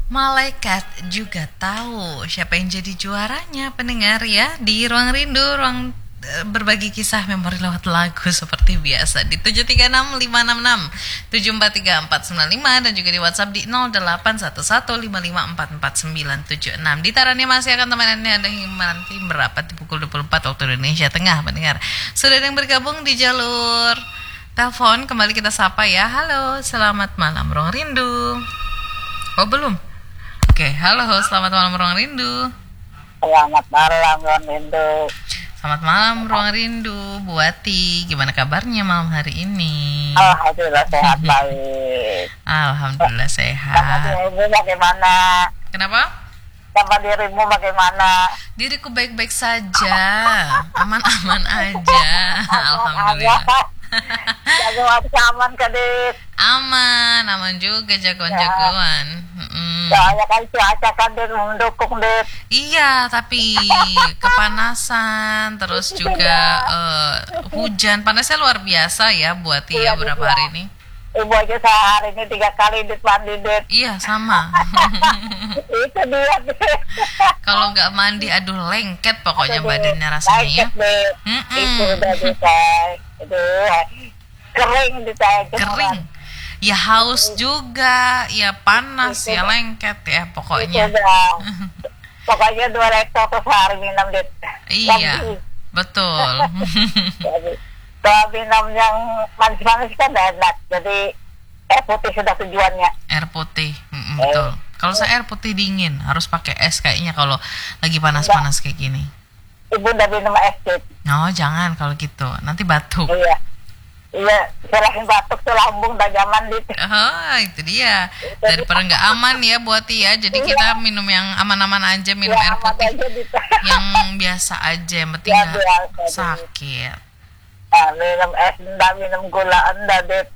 Malaikat juga tahu siapa yang jadi juaranya, pendengar ya, di Ruang Rindu, ruang berbagi kisah memori lewat lagu seperti biasa di 736 566 743 495 dan juga di WhatsApp di 0811554496. Di Tarani masih akan temanannya ada nanti merapat di pukul 24 waktu Indonesia Tengah, pendengar. Sudah ada yang bergabung di jalur telepon, kembali kita sapa ya. Halo, selamat malam Ruang Rindu. Oh belum? Oke, halo, selamat malam Ruang Rindu. Selamat malam Ruang Rindu. Selamat malam Ruang Rindu, Bu Ati. Gimana kabarnya malam hari ini? Alhamdulillah sehat baik. Alhamdulillah Sama sehat. dirimu bagaimana? Kenapa? Sama dirimu bagaimana? Diriku baik-baik saja, aman-aman aja. Alhamdulillah. Jagoan aman Kadit. Aman juga jagoan-jagoan. Soalnya kan cuaca Kadit mendukung Dit. Iya, tapi kepanasan, terus juga hujan. Panasnya luar biasa ya buat ya beberapa hari ini. Ibu aja sehari ini 3 kali Dit mandi Dit. Iya, sama. Itu dia Dit. Kalau nggak mandi, aduh lengket pokoknya badannya rasanya ya. Itu udah bisa. Itu kering Dit saya. Kering. Ya haus juga, ya panas, ya lengket ya pokoknya. Pokoknya 2 rektor sehari minum Dit. Iya, betul. Kalau minum yang manis-manis kan enak. Jadi air putih sudah tujuannya. Air putih, betul. Kalau saya air putih dingin, harus pakai es kayaknya kalau lagi panas-panas kayak gini. Ibu udah minum es Dit. No, jangan kalau gitu, nanti batuk. Iya, selain batuk tuh lambung dah zaman Dit. Oh, itu dia. Daripada nggak aman ya buat ya. Jadi kita minum yang aman-aman aja, minum air putih yang biasa aja, yang penting nggak sakit. Minum es enggak, minum gula enggak Dit.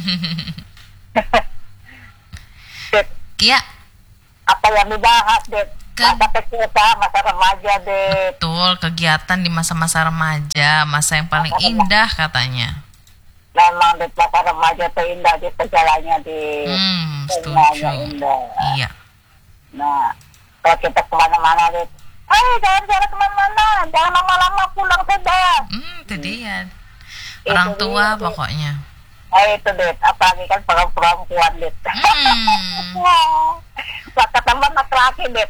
Dit, Iya. apa yang dibahas Dit? Masa kecil, masa remaja Dit. Betul, kegiatan di masa-masa remaja, masa yang paling indah katanya. Memang Dit, masa remaja tuh indah Dit, segalanya di setuju. indah. Iya. Nah, kalau kita kemana-mana Dit, jangan kemana-mana, jangan lama-lama pulang saja. Itu dia. Orang tua pokoknya. Itu Dit, apalagi kan perempuan Dit. Maka tambah laki-laki Dit.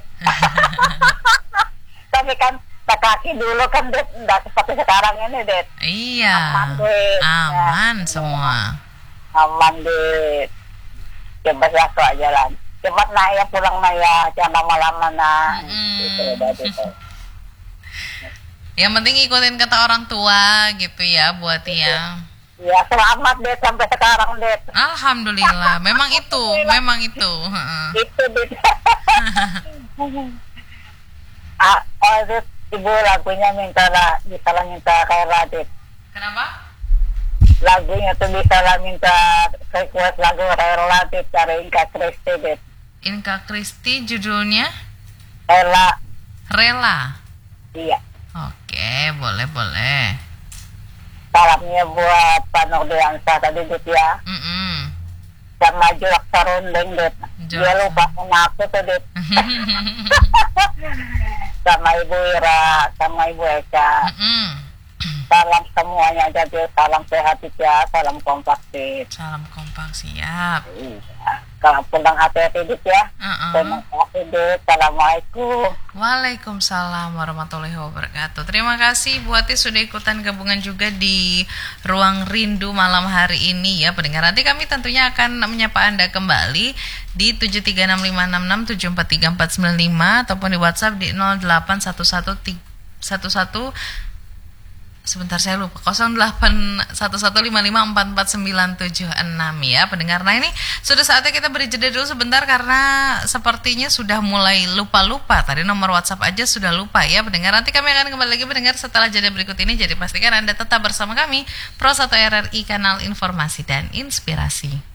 Tapi kan laki dulu kan Dit, nggak seperti sekarang ini Dit. Iya. Aman Dit. Aman semua. Aman Dit. Coba ya kok jalan. Cepat Naya pulang Naya, jangan lama-lama nah. Gitu udah gitu. Yang penting ikutin kata orang tua gitu ya buat ya. Ya selamat Dit sampai sekarang Dit. Alhamdulillah. Memang itu. Itu Dit. Dit, ibu lagunya minta kayak Radit. Kenapa? Lagunya tuh bisa lah minta request lagu Rela Dit dari Inka Kristi Dit. Inka Kristi judulnya? Rela. Iya. Oke, boleh. Salamnya buat Pak Nurdiansa tadi Dit ya. Sama Julak Sarundeng Dit. Dia lupa sama aku tuh Dit. Sama Ibu Ira, sama Ibu Eka. Salam semuanya jadi salam sehat ya, salam kompak Dit. Salam kompak, siap. Kalau pulang hati-hati Dit ya. Terima kasih Dit. Assalamualaikum. Waalaikumsalam warahmatullahi wabarakatuh. Terima kasih Bu Ati sudah ikutan gabungan juga di Ruang Rindu malam hari ini ya pendengar. Nanti kami tentunya akan menyapa Anda kembali di 73656743495 ataupun di WhatsApp di 0811111 sebentar saya lupa 0811554496 ya pendengar. Nah ini sudah saatnya kita beri jeda dulu sebentar karena sepertinya sudah mulai lupa-lupa. Tadi nomor WhatsApp aja sudah lupa ya pendengar. Nanti kami akan kembali lagi pendengar setelah jeda berikut ini. Jadi pastikan Anda tetap bersama kami Pro 1 RRI Kanal Informasi dan Inspirasi.